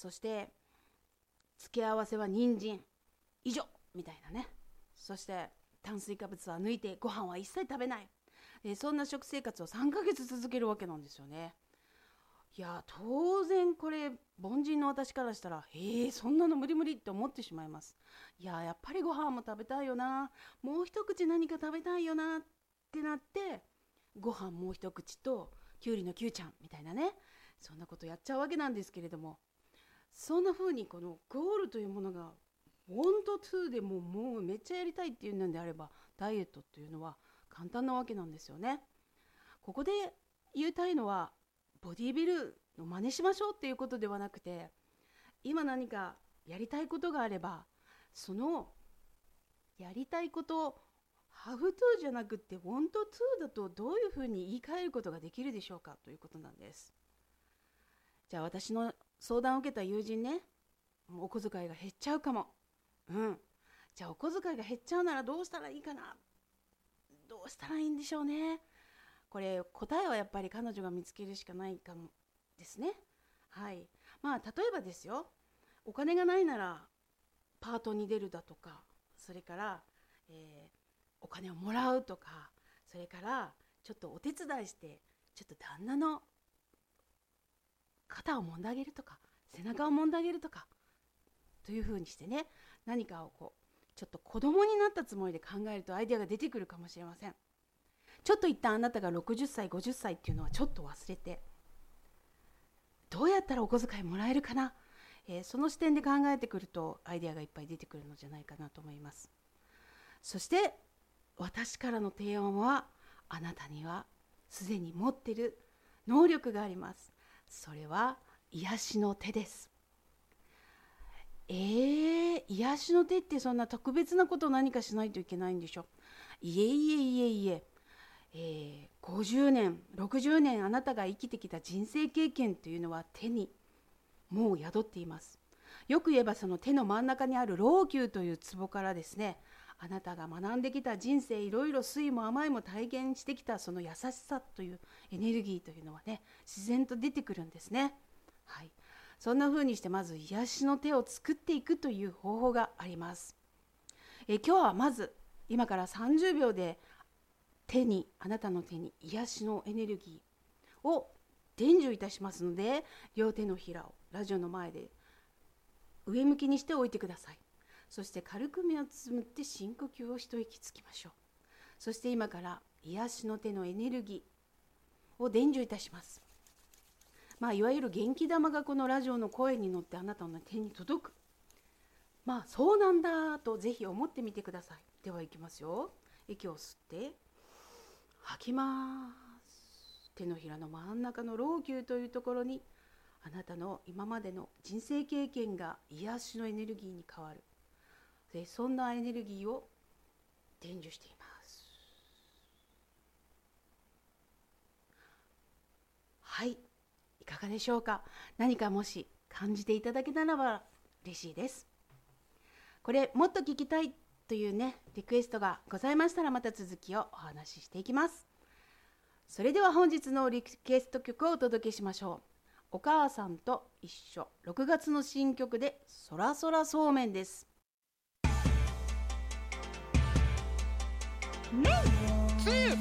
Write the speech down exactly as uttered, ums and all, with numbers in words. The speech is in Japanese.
そして付け合わせは人参以上みたいなね。そして炭水化物は抜いてご飯は一切食べない、えそんな食生活をさんかげつ続けるわけなんですよね。いや当然これ凡人の私からしたら、えー、そんなの無理無理って思ってしまいます。いややっぱりご飯も食べたいよな、もう一口何か食べたいよなってなって、ご飯もう一口ときゅうりのきゅうちゃんみたいなね、そんなことやっちゃうわけなんですけれども、そんな風にこのゴールというものがワンとツーでももうめっちゃやりたいっていうのであれば、ダイエットっていうのは簡単なわけなんですよね。ここで言いたいのは、ボディビルの真似しましょうっていうことではなくて、今何かやりたいことがあれば、そのやりたいことをハブトゥーじゃなくてワンとツーだとどういうふうに言い換えることができるでしょうかということなんです。じゃあ私の相談を受けた友人ね、お小遣いが減っちゃうかも。うん。じゃあお小遣いが減っちゃうならどうしたらいいかな。どうしたらいいんでしょうね。これ答えはやっぱり彼女が見つけるしかないかもですね。はい。まあ例えばですよ、お金がないならパートに出るだとか、それから、えー、お金をもらうとか、それからちょっとお手伝いしてちょっと旦那の肩を揉んであげるとか、背中を揉んであげるとかというふうにしてね、何かをこうちょっと子供になったつもりで考えるとアイデアが出てくるかもしれません。ちょっと一旦あなたがろくじゅっさいごじゅっさいっていうのはちょっと忘れて、どうやったらお小遣いもらえるかな、えー、その視点で考えてくるとアイデアがいっぱい出てくるのじゃないかなと思います。そして私からの提案は、あなたにはすでに持っている能力があります。それは癒しの手です。えー、癒しの手ってそんな特別なことを何かしないといけないんでしょ。いえいえいえいえ、えー、ごじゅうねんろくじゅうねんあなたが生きてきた人生経験というのは手にもう宿っています。よく言えばその手の真ん中にある老朽というツボからですね、あなたが学んできた人生、いろいろ酸いも甘いも体験してきたその優しさというエネルギーというのはね、自然と出てくるんですね。はい、そんな風にしてまず癒しの手を作っていくという方法があります。え今日はまず今からさんじゅうびょうで手に、あなたの手に癒しのエネルギーを伝授いたしますので、両手のひらをラジオの前で上向きにしておいてください。そして軽く目をつむって深呼吸を一息つきましょう。そして今から癒しの手のエネルギーを伝授いたします。まあいわゆる元気玉がこのラジオの声に乗ってあなたの手に届く。まあそうなんだとぜひ思ってみてください。ではいきますよ。息を吸って吐きます。手のひらの真ん中の老朽というところに、あなたの今までの人生経験が癒しのエネルギーに変わる。でそんなエネルギーを伝授しています。はい、いかがでしょうか。何かもし感じていただけたらば嬉しいです。これもっと聞きたいというねリクエストがございましたら、また続きをお話ししていきます。それでは本日のリクエスト曲をお届けしましょう。お母さんと一緒、ろくがつの新曲でそらそらそうめんです。 麺